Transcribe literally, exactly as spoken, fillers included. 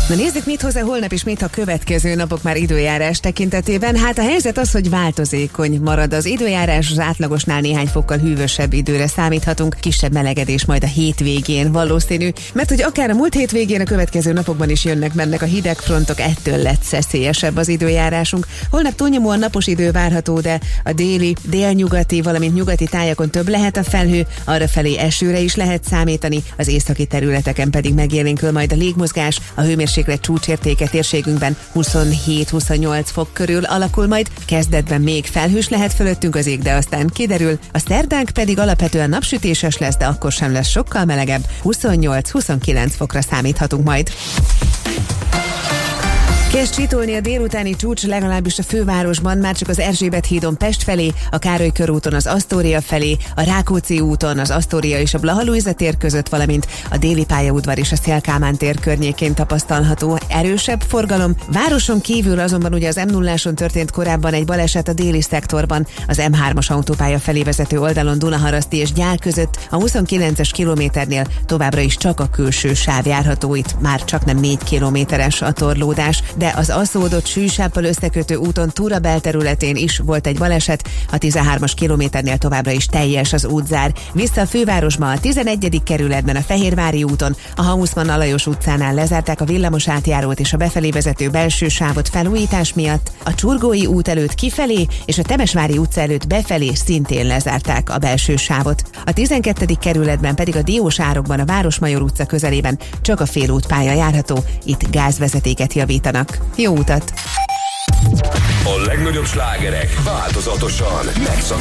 Na nézzük, mit hoz-e holnap és mit a következő napok már időjárás tekintetében. Hát a helyzet az, hogy változékony marad az időjárás, az átlagosnál néhány fokkal hűvösebb időre számíthatunk, kisebb melegedés majd a hétvégén valószínű, mert hogy akár a múlt hétvégén, a következő napokban is jönnek-mennek a hidegfrontok, ettől lett szeszélyesebb az időjárásunk. Holnap túlnyomóan napos idő várható, de a déli, délnyugati, valamint nyugati tájakon több lehet a felhő, arrafelé esőre is lehet számítani, az északi területeken pedig megjelenik majd a légmozgás, a hőmérséklet csúcsértéke térségünkben huszonhét-huszonnyolc fok körül alakul majd, kezdetben még felhős lehet fölöttünk az ég, de aztán kiderül, a szerdánk pedig alapvetően napsütéses lesz, de akkor sem lesz sokkal melegebb, huszonnyolc-huszonkilenc fokra számíthatunk majd. Kezd csitolni a délutáni csúcs, legalábbis a fővárosban, már csak az Erzsébet hídon Pest felé, a Károly körúton az Asztória felé, a Rákóczi úton az Asztória és a Blaha Lujza tér között, valamint a Déli pályaudvar és a Széll Kálmán tér környékén tapasztalható erősebb forgalom. Városon kívül azonban ugye az em nulláson történt korábban egy baleset a déli szektorban, az em hármas autópálya felé vezető oldalon Dunaharaszti és Gyál között, a huszonkilences kilométernél továbbra is csak a külső sáv járható, itt már csak nem négy kilométeres a torlódás, de az Aszódot Sűsáppal összekötő úton Túra belterületén is volt egy baleset, a tizenhármas kilométernél továbbra is teljes az útzár. Vissza a fővárosba, a tizenegyedik kerületben a Fehérvári úton, a Hamuszman Alajos utcánál lezárták a villamos átjárót és a befelé vezető belső sávot felújítás miatt, a Csurgói út előtt kifelé és a Temesvári utca előtt befelé szintén lezárták a belső sávot. A tizenkettedik kerületben pedig a Diósárokban a Városmajor utca közelében csak a félútpálya járható, itt gázvezetéket javítanak. Jó utat! A legnagyobb slágerek változatosan megszak